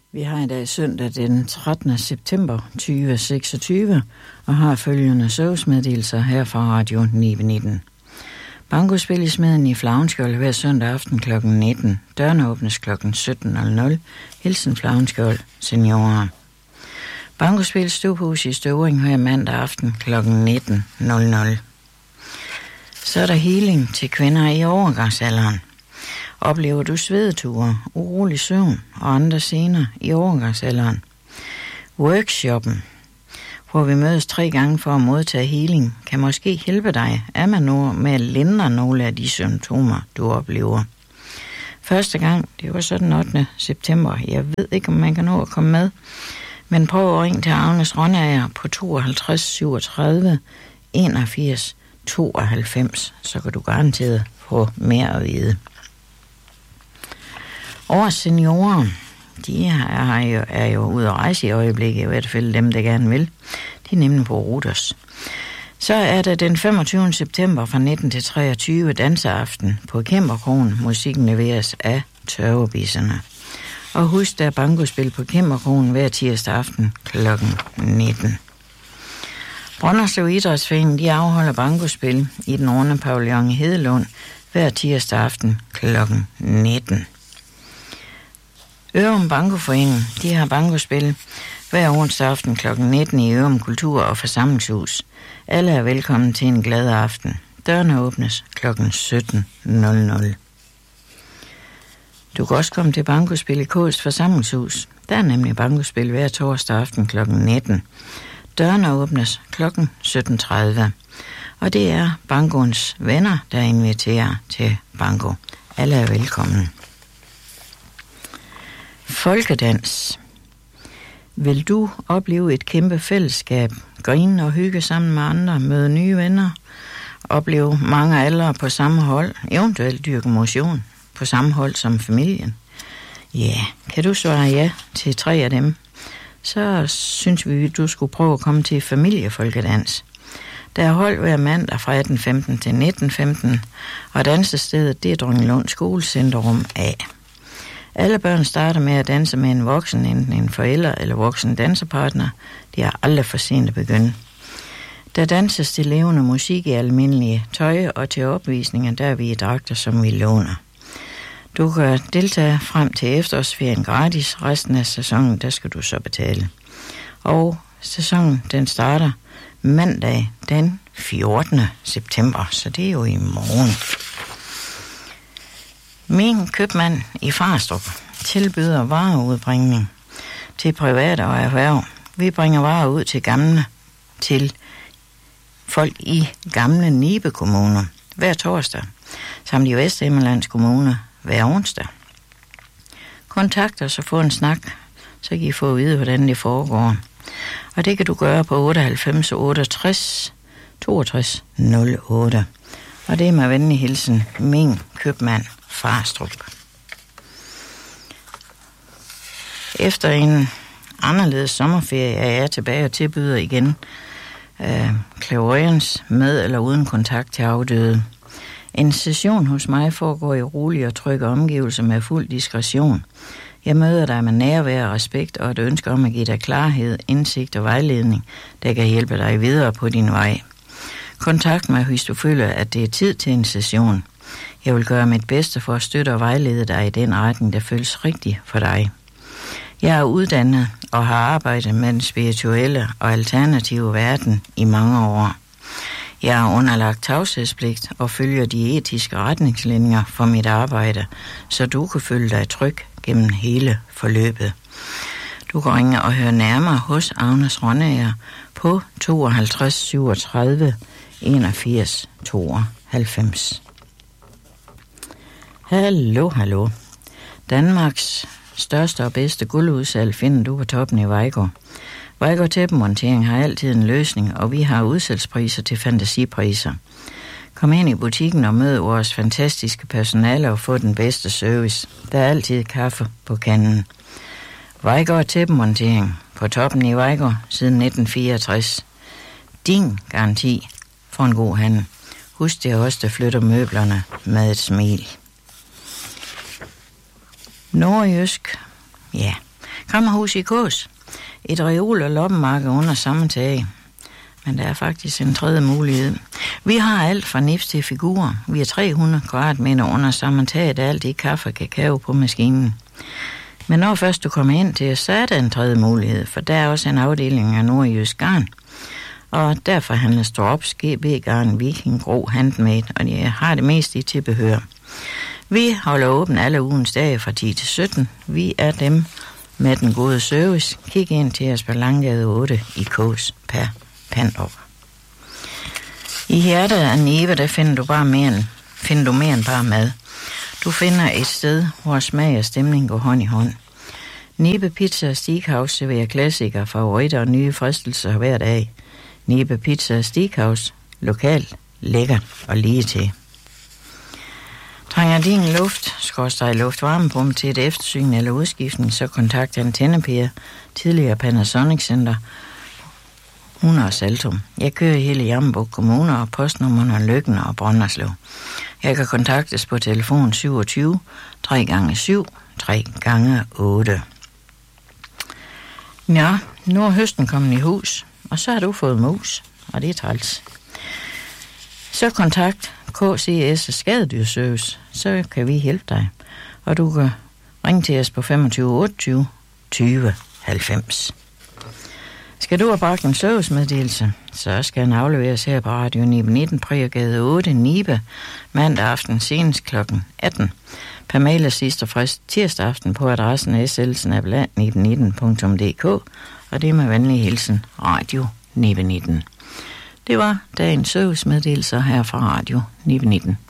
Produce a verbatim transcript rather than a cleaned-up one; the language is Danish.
Vi har i dag søndag den trettende september tyve seksogtyve og har følgende servicemeddelelser her fra Radio ni nitten. Bankospil i Smeden i Flagenskjold hver søndag aften klokken nitten. Dørene åbnes klokken sytten nul nul. Hilsen Flagenskjold seniorer. Bankospil Stuehus i Støvring hver mandag aften klokken nitten nul nul. Så er der healing til kvinder i overgangsalderen. Oplever du svedeture, urolig søvn og andre scener i overgangsalderen? Workshoppen, hvor vi mødes tre gange for at modtage healing, kan måske hjælpe dig af med noget med at lindre nogle af de symptomer, du oplever. Første gang, det var så den ottende september. Jeg ved ikke, om man kan nå at komme med, men prøv at ringe til Agnes Rønnager på tooghalvtreds syvogtredive enogfirs tooghalvfems, så kan du garanteret få mere at vide. Årets seniorer, de er jo, er jo ude at rejse i øjeblikket, i hvert fald dem, der gerne vil. De er nemlig på Ruders. Så er der den femogtyvende september fra nitten til treogtyve danseaften på Kæmperkrogen. Musikken leveres af Tørvebisserne. Og husk, der er bankospil på Kæmperkrogen hver tirsdag aften klokken nitten. Brønderslev Idrætsforening, de afholder bankospil i den runde pavillon i Hedelund hver tirsdag aften klokken nitten. Ørum Bankoforening, de har bankospil hver onsdag aften klokken nitten i Ørum Kultur- og Forsamlingshus. Alle er velkommen til en glad aften. Dørene åbnes klokken sytten nul nul. Du kan også komme til bankospil i K's Forsamlingshus. Der er nemlig bankospil hver torsdag aften klokken nitten. Dørene åbnes klokken sytten tredive. Og det er bankoens venner, der inviterer til banko. Alle er velkommen. Folkedans. Vil du opleve et kæmpe fællesskab, grine og hygge sammen med andre, møde nye venner, opleve mange aldre på samme hold, eventuelt dyrke motion på samme hold som familien? Ja, yeah. Kan du svare ja til tre af dem, så synes vi, at du skulle prøve at komme til familiefolkedans. Der er hold hver mandag fra atten femten til nitten femten, og dansestedet det er Dronninglund Skolecentrum A. Alle børn starter med at danse med en voksen, enten en forælder eller voksen dansepartner. Det er aldrig for sent at begynde. Der danses til levende musik i almindelige tøj, og til opvisninger, der er vi i dragter, som vi låner. Du kan deltage frem til efterårsferien gratis. Resten af sæsonen, der skal du så betale. Og sæsonen, den starter mandag den fjortende september, så det er jo i morgen. Min købmand i Farstrup tilbyder vareudbringning til private og erhverv. Vi bringer varer ud til gamle, til folk i gamle Nibe kommuner hver torsdag, samt i Vesthimmerlands kommune hver onsdag. Kontakt os og få en snak, så kan I få at vide, hvordan det foregår. Og det kan du gøre på otteoghalvfems otteogtres toogtres nul otte. Og det er med venlig hilsen, min købmand Farstrup. Efter en anderledes sommerferie er jeg tilbage og tilbyder igen øh, clairvoyance med eller uden kontakt til afdøde. En session hos mig foregår i rolige og trygge omgivelser med fuld diskretion. Jeg møder dig med nærvær og respekt og et ønske om at give dig klarhed, indsigt og vejledning, der kan hjælpe dig videre på din vej. Kontakt mig, hvis du føler, at det er tid til en session. Jeg vil gøre mit bedste for at støtte og vejlede dig i den retning, der føles rigtig for dig. Jeg er uddannet og har arbejdet med den spirituelle og alternative verden i mange år. Jeg er underlagt tavshedspligt og følger de etiske retningslinjer for mit arbejde, så du kan føle dig tryg gennem hele forløbet. Du kan ringe og høre nærmere hos Agnes Rønnager på tooghalvtreds syvogtredive enogfirs tooghalvfems. Hallo, hallo. Danmarks største og bedste guldudsalg finder du på toppen i Vejgaard. Vejgaard Tæppemontering har altid en løsning, og vi har udsalgspriser til fantasipriser. Kom ind i butikken og mød vores fantastiske personale og få den bedste service. Der er altid kaffe på kanden. Vejgaard Tæppemontering på toppen i Vejgaard siden nitten fireogtres. Din garanti for en god handel. Husk, det er os, der flytter møblerne med et smil. Nordjysk, ja, Kammerhus i Kås. Et reol- og loppemarked under samme tag. Men der er faktisk en tredje mulighed. Vi har alt fra nips til figurer. Vi har tre hundrede kvadratmeter under samme tag, der alt i kaffe og kakao på maskinen. Men når først du kommer ind til, så er der en tredje mulighed, for der er også en afdeling af nordjysk garn. Og derfor handles Drops, G B Garn, Viking, Gro, Handmade, og de har det meste i tilbehør. Vi holder åben alle ugens dage fra ti til sytten. Vi er dem med den gode service. Kig ind til os på Langgade otte i Kås per Pandrup. I hjertet af Nibe, der finder du bare mere end, finder du mere end bare mad. Du finder et sted, hvor smag og stemning går hånd i hånd. Nibe Pizza og Steakhouse serverer klassikere, favoritter og nye fristelser hver dag. Nibe Pizza og Steakhouse. Lokalt, lækkert og lige til. Trænger din luft, skorstræk luftvarmepumpe til et eftersyn eller udskiftning, så kontakt Antennepiger, tidligere Panasonic Center, hundrede og Saltum. Jeg kører i hele Jammerbugt Kommune og postnummerne Løkken og Brønderslev. Jeg kan kontaktes på telefon syvogtyve tre gange syv tre gange otte. Ja, nu er høsten kommet i hus, og så har du fået mus, og det er træls. Så kontakt K C S Skadedyrservice, så kan vi hjælpe dig. Og du kan ringe til os på femogtyve otteogtyve tyve halvfems. Skal du have bragt en servicemeddelelse, så skal den afleveres her på Radio Nibe nitten, Prærgade otte, Nibe, mandag aften senest klokken atten. Per mail er sidste frist tirsdag aften på adressen s l snabel-a nibe nitten punktum d k, og det er med venlig hilsen Radio Nibe nitten. Det var dagens servicemeddelelser her fra Radio Nibe nitten.